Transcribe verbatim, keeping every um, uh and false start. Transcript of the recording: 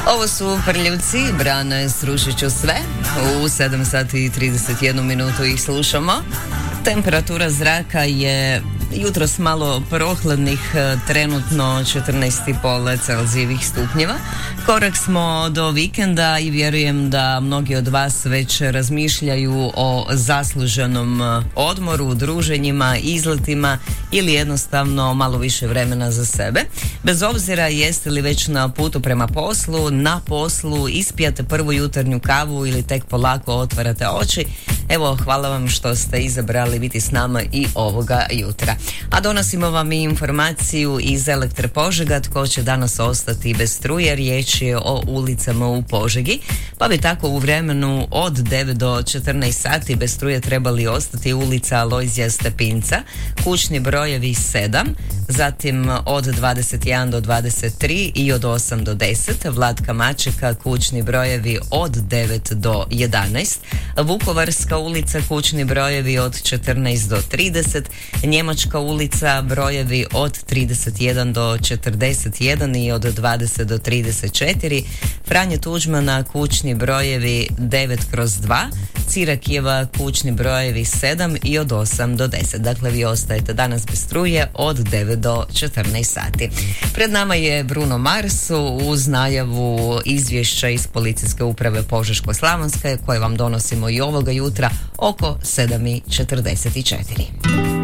Ovo su Prljevci, Brane, srušit ću sve. U sedam sati i trideset jednu minutu ih slušamo. Temperatura zraka je jutros malo prohladnih, trenutno četrnaest i pol Celzijevih stupnjeva. Korak smo do vikenda i vjerujem da mnogi od vas već razmišljaju o zasluženom odmoru, druženjima, izletima ili jednostavno malo više vremena za sebe. Bez obzira jeste li već na putu prema poslu, na poslu, ispijate prvu jutarnju kavu ili tek polako otvarate oči, evo, hvala vam što ste izabrali biti s nama i ovoga jutra. A donosimo vam i informaciju iz Elektre Požega, tko će danas ostati bez struje. Riječ je o ulicama u Požegi, pa bi tako u vremenu od devet do četrnaest sati bez struje trebali ostati ulica Alojzija Stepinca, kućni brojevi sedam, zatim od dvadeset jedan do dvadeset tri i od osam do deset, Vlatka Mačeka, kućni brojevi od devet do jedanaest, Vukovarska ulica, kućni brojevi od četrnaest do trideset, Njemačka ulica, brojevi od trideset jedan do četrdeset jedan i od dvadeset do trideset četiri, Franje Tuđmana, kućni brojevi devet kroz dva, Cirakijeva, kućni brojevi sedam i od osam do deset. Dakle, vi ostajete danas bez struje od devet do četrnaest sati. Pred nama je Bruno Mars uz najavu izvješća iz Policijske uprave Požeško-slavonske koje vam donosimo i ovoga jutra oko sedam i četrdeset četiri.